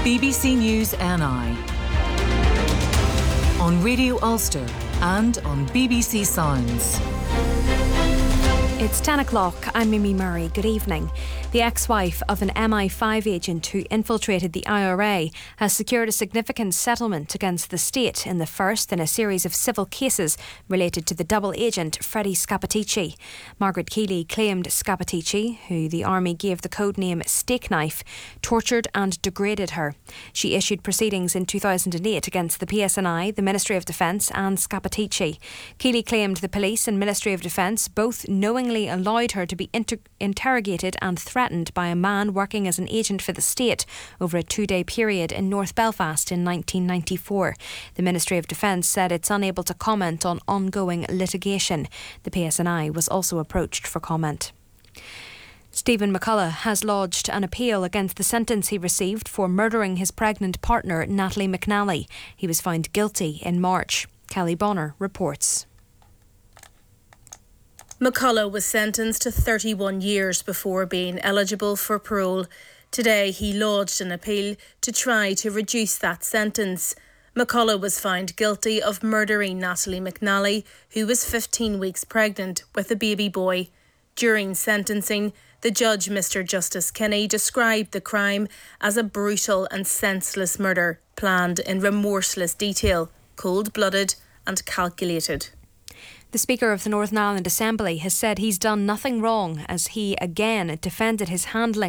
BBC News NI on Radio Ulster and on BBC Sounds. It's 10 o'clock. I'm Mimi Murray. Good evening. The ex-wife of an MI5 agent who infiltrated the IRA has secured a significant settlement against the state in the first in a series of civil cases related to the double agent Freddie Scappaticci. Margaret Keeley claimed Scappaticci, who the army gave the codename Steak Knife, tortured and degraded her. She issued proceedings in 2008 against the PSNI, the Ministry of Defence and Scappaticci. Keeley claimed the police and Ministry of Defence both knowingly allowed her to be interrogated and threatened by a man working as an agent for the state over a 2-day period in North Belfast in 1994. The Ministry of Defence said it's unable to comment on ongoing litigation. The PSNI was also approached for comment. Stephen McCullough has lodged an appeal against the sentence he received for murdering his pregnant partner, Natalie McNally. He was found guilty in March. Kelly Bonner reports. McCullough was sentenced to 31 years before being eligible for parole. Today he lodged an appeal to try to reduce that sentence. McCullough was found guilty of murdering Natalie McNally, who was 15 weeks pregnant with a baby boy. During sentencing, the judge, Mr Justice Kinney, described the crime as a brutal and senseless murder, planned in remorseless detail, cold-blooded and calculated. The Speaker of the Northern Ireland Assembly has said he's done nothing wrong as he again defended his handling